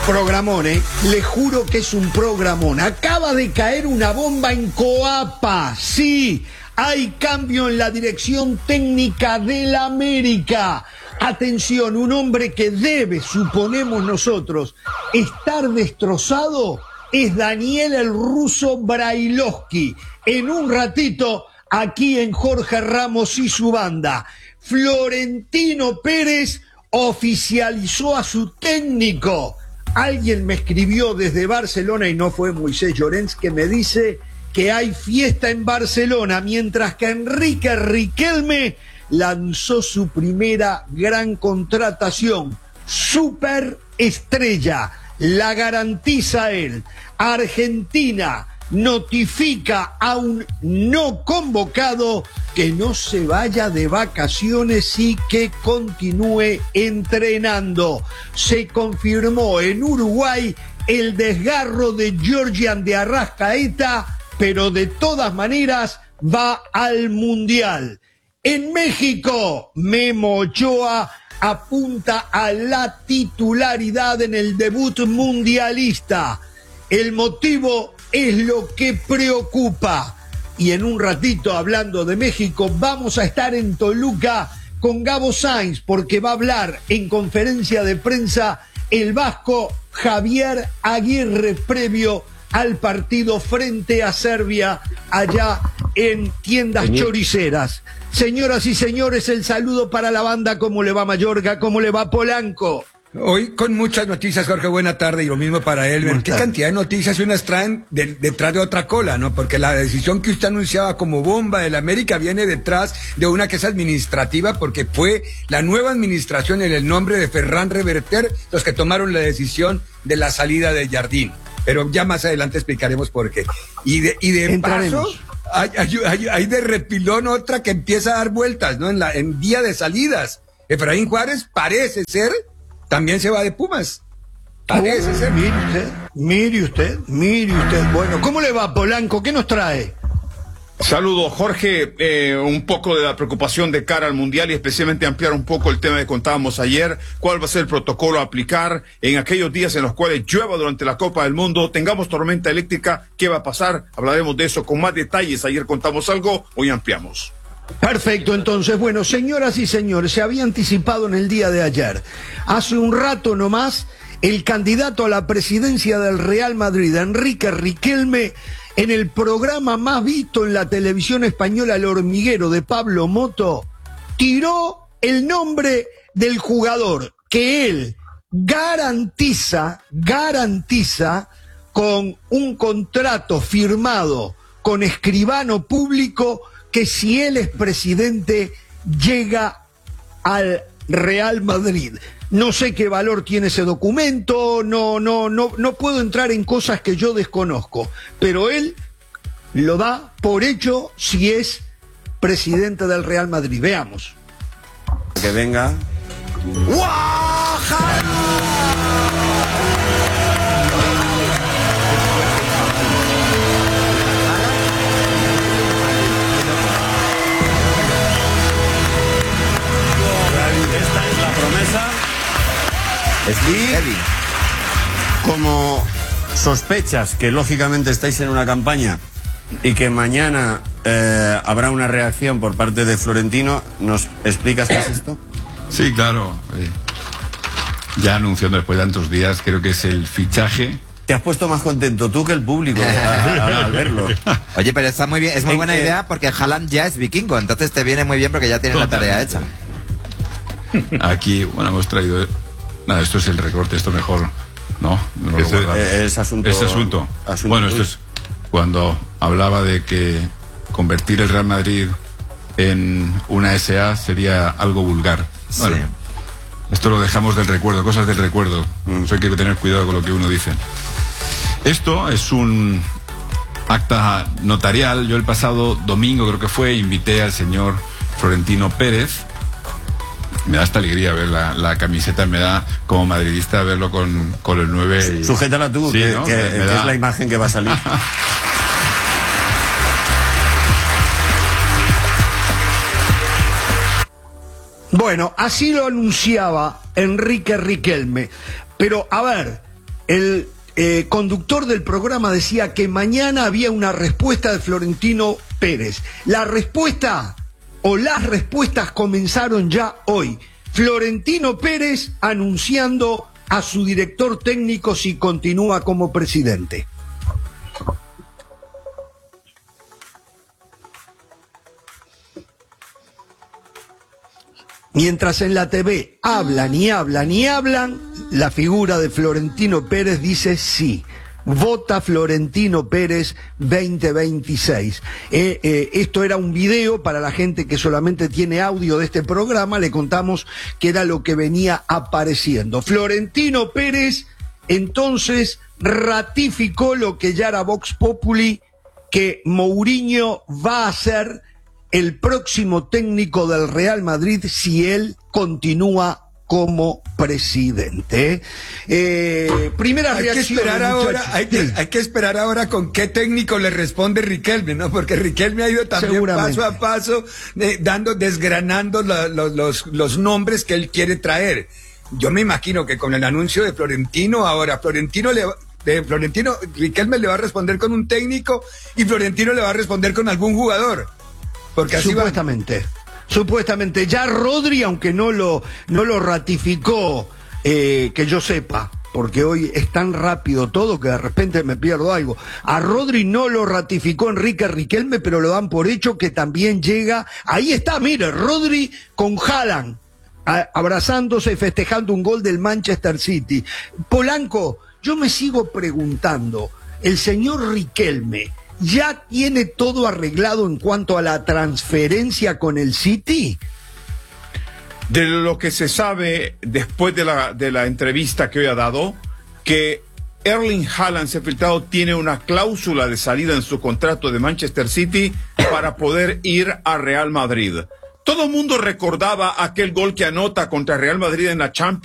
Programón, le juro que es un programón. Acaba de caer una bomba en Coapa. Sí, hay cambio en la dirección técnica del América. Atención, un hombre que debe, suponemos nosotros, estar destrozado es Daniel el Ruso Brailovsky. En un ratito, aquí en Jorge Ramos y su banda, Florentino Pérez oficializó a su técnico. Alguien me escribió desde Barcelona, y no fue Moisés Llorens, que me dice que hay fiesta en Barcelona, mientras que Enrique Riquelme lanzó su primera gran contratación, superestrella, la garantiza él. Argentina notifica a un no convocado que no se vaya de vacaciones y que continúe entrenando. Se confirmó en Uruguay el desgarro de Georgian de Arrascaeta, pero de todas maneras va al Mundial. En México, Memo Ochoa apunta a la titularidad en el debut mundialista. El motivo es lo que preocupa. Y en un ratito, hablando de México, vamos a estar en Toluca con Gabo Sainz, porque va a hablar en conferencia de prensa el vasco Javier Aguirre previo al partido frente a Serbia allá en Tiendas Choriceras. Señoras y señores, el saludo para la banda. ¿Cómo le va Mayorga? ¿Cómo le va Polanco? Hoy con muchas noticias, Jorge, buena tarde, y lo mismo para Elmer. ¿Qué cantidad de noticias unas traen detrás de otra cola, no? Porque la decisión que usted anunciaba como bomba del América viene detrás de una que es administrativa, porque fue la nueva administración en el nombre de Ferran Reverter los que tomaron la decisión de la salida de Jardín. Pero ya más adelante explicaremos por qué. Y de paso, hay de repilón otra que empieza a dar vueltas, ¿no? En día de salidas. Efraín Juárez parece ser... también se va de Pumas. Parece ser. Mire usted. Bueno, ¿cómo le va, Polanco? ¿Qué nos trae? Saludos, Jorge. Un poco de la preocupación de cara al Mundial, y especialmente ampliar un poco el tema que contábamos ayer. ¿Cuál va a ser el protocolo a aplicar en aquellos días en los cuales llueva durante la Copa del Mundo? Tengamos tormenta eléctrica. ¿Qué va a pasar? Hablaremos de eso con más detalles. Ayer contamos algo, hoy ampliamos. Perfecto, entonces, bueno, señoras y señores, se había anticipado en el día de ayer. Hace un rato nomás, el candidato a la presidencia del Real Madrid, Enrique Riquelme, en el programa más visto en la televisión española, El Hormiguero, de Pablo Moto, tiró el nombre del jugador que él garantiza con un contrato firmado con escribano público, que si él es presidente llega al Real Madrid. No sé qué valor tiene ese documento, no puedo entrar en cosas que yo desconozco, pero él lo da por hecho si es presidente del Real Madrid. Veamos. Que venga. Steve, como sospechas que lógicamente estáis en una campaña y que mañana habrá una reacción por parte de Florentino, ¿nos explicas qué es esto? Sí, claro. Ya anunciando después de tantos días, creo que es el fichaje. Te has puesto más contento tú que el público al verlo. Oye, pero está muy bien, es muy buena idea, porque Haaland ya es vikingo, entonces te viene muy bien porque ya tienes la tarea hecha. Aquí, bueno, hemos traído... Nada, esto es el recorte, esto mejor, ¿no? Es asunto. Bueno, esto es cuando hablaba de que convertir el Real Madrid en una SA sería algo vulgar. Bueno, sí. Esto lo dejamos del recuerdo, cosas del recuerdo. Eso hay que tener cuidado con lo que uno dice. Esto es un acta notarial. Yo el pasado domingo, creo que fue, invité al señor Florentino Pérez. Me da esta alegría ver la camiseta, me da como madridista verlo con el 9. Sujétala tú, sí, ¿no? que es la imagen que va a salir. Bueno, así lo anunciaba Enrique Riquelme. Pero, a ver, el conductor del programa decía que mañana había una respuesta de Florentino Pérez. La respuesta o las respuestas comenzaron ya hoy. Florentino Pérez anunciando a su director técnico si continúa como presidente. Mientras en la TV hablan y hablan y hablan, la figura de Florentino Pérez dice sí. Vota Florentino Pérez 2026. Esto era un video para la gente que solamente tiene audio de este programa. Le contamos que era lo que venía apareciendo. Florentino Pérez entonces ratificó lo que ya era Vox Populi, que Mourinho va a ser el próximo técnico del Real Madrid si él continúa como presidente. Primera reacción. Hay que esperar ahora con qué técnico le responde Riquelme, ¿no? Porque Riquelme ha ido también paso a paso desgranando los nombres que él quiere traer. Yo me imagino que con el anuncio de Florentino, ahora Riquelme le va a responder con un técnico y Florentino le va a responder con algún jugador. Porque así Supuestamente, ya Rodri, aunque no lo ratificó, que yo sepa, porque hoy es tan rápido todo que de repente me pierdo algo. A Rodri no lo ratificó Enrique Riquelme, pero lo dan por hecho que también llega. Ahí está, mire, Rodri con Haaland, abrazándose y festejando un gol del Manchester City. Polanco, yo me sigo preguntando, el señor Riquelme ¿ya tiene todo arreglado en cuanto a la transferencia con el City? De lo que se sabe después de la entrevista que hoy ha dado, que Erling Haaland, se ha filtrado, tiene una cláusula de salida en su contrato de Manchester City para poder ir a Real Madrid. Todo el mundo recordaba aquel gol que anota contra Real Madrid en la Champions.